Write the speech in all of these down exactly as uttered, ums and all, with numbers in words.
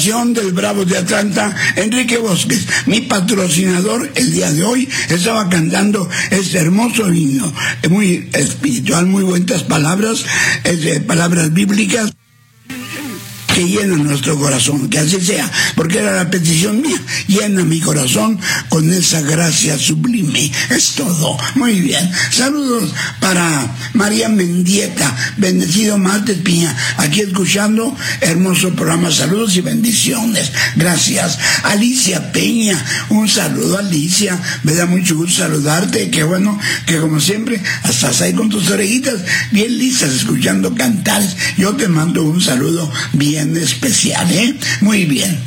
estación del Bravo de Atlanta, Enrique Bosques, mi patrocinador el día de hoy, estaba cantando este hermoso himno, muy espiritual, muy buenas palabras, eh, palabras bíblicas que llenan nuestro corazón, que así sea, porque era la petición mía, llena mi corazón con esa gracia sublime, es todo. Muy bien, saludos para María Mendieta, bendecido Martes Piña, aquí escuchando hermoso programa, saludos y bendiciones, gracias. Alicia Peña, un saludo Alicia, me da mucho gusto saludarte, qué bueno que como siempre, estás ahí con tus orejitas bien listas, escuchando cantares, yo te mando un saludo bien especial, ¿eh? Muy bien.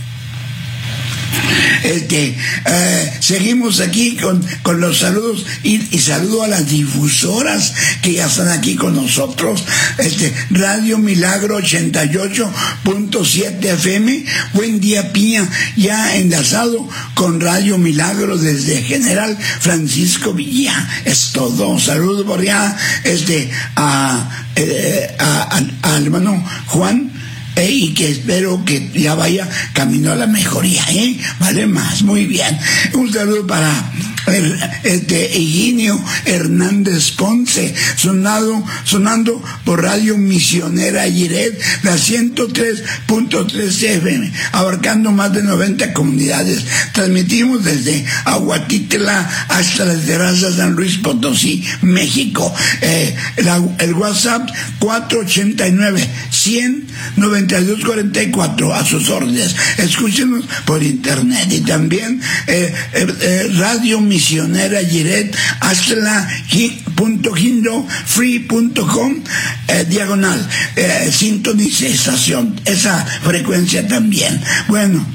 Este, eh, seguimos aquí con, con los saludos y, y saludo a las difusoras que ya están aquí con nosotros. Este, Radio Milagro ochenta y ocho punto siete F M, Buen Día Piña, ya enlazado con Radio Milagro desde General Francisco Villa. Es todo. Saludo por allá, este, a, eh, a, a, a hermano Juan. Eh, y que espero que ya vaya camino a la mejoría, ¿eh? Vale más, muy bien. Un saludo para el, este Higinio Hernández Ponce, sonado, sonando por Radio Misionera Yiret, la ciento tres punto tres F M, abarcando más de noventa comunidades. Transmitimos desde Aguatitla hasta las terrazas San Luis Potosí, México. Eh, la, el WhatsApp cuatro ochenta y nueve, cien, noventa y dos cuarenta y cuatro, a sus órdenes. Escúchenos por internet y también eh, eh, eh, Radio Misionera Yiret, hasta punto hindo free punto com, eh, diagonal, eh, sintonice estación, esa frecuencia también. Bueno,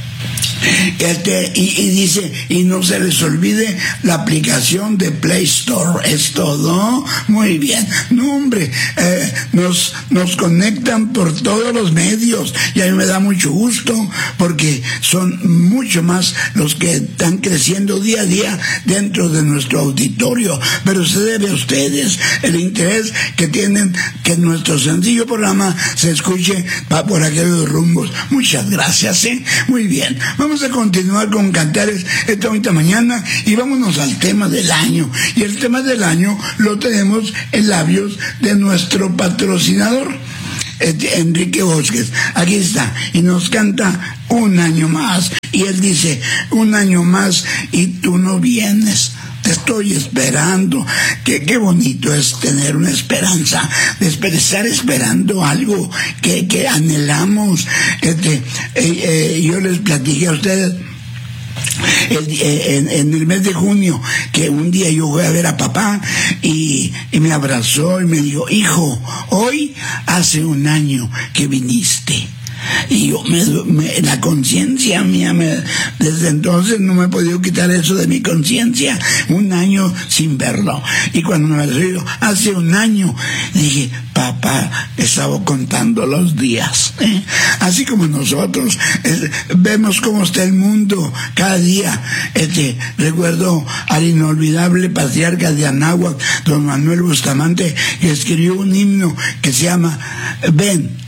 Este, y, y dice, y no se les olvide la aplicación de Play Store, es todo. Muy bien. No, hombre, eh, nos, nos conectan por todos los medios y a mí me da mucho gusto porque son mucho más los que están creciendo día a día dentro de nuestro auditorio, pero se debe a ustedes el interés que tienen que nuestro sencillo programa se escuche por aquellos rumbos. Muchas gracias, ¿eh? Muy bien. Vamos a continuar con cantares esta bonita mañana y vámonos al tema del año. Y el tema del año lo tenemos en labios de nuestro patrocinador, Enrique Bosques. Aquí está, y nos canta Un año más. Y él dice, un año más y tú no vienes. Te estoy esperando. Qué, qué bonito es tener una esperanza, de estar esperando algo que, que anhelamos. Este, eh, eh, yo les platiqué a ustedes El, en, en el mes de junio que un día yo voy a ver a papá y, y me abrazó y me dijo, hijo, hoy hace un año que viniste. Y yo, me, me, la conciencia mía, me, desde entonces no me he podido quitar eso de mi conciencia, un año sin verlo. Y cuando me abrazó, hace un año, dije, papá, estaba contando los días, ¿eh? Así como nosotros eh, vemos cómo está el mundo cada día. Este, recuerdo al inolvidable patriarca de Anáhuac, don Manuel Bustamante, que escribió un himno que se llama Ven.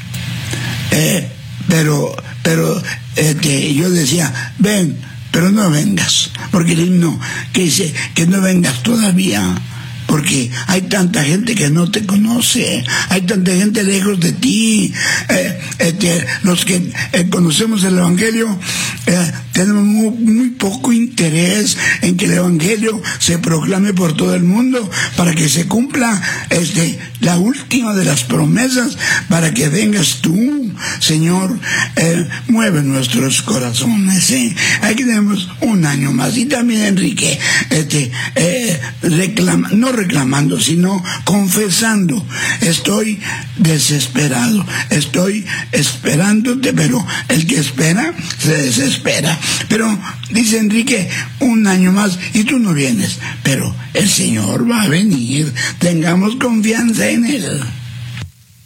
Eh, pero, pero, este, yo decía, ven, pero no vengas, porque el himno que dice que no vengas todavía, porque hay tanta gente que no te conoce, hay tanta gente lejos de ti. Eh, este, los que eh, conocemos el Evangelio, eh, tenemos muy, muy poco interés en que el Evangelio se proclame por todo el mundo, para que se cumpla este, la última de las promesas, para que vengas tú, Señor. Eh, mueve nuestros corazones, ¿eh? Aquí tenemos un año más. Y también Enrique, este, eh, reclama, no reclamando, sino confesando, estoy desesperado, estoy esperándote, pero el que espera se desespera. Pero dice Enrique, un año más y tú no vienes, pero el Señor va a venir, tengamos confianza en Él.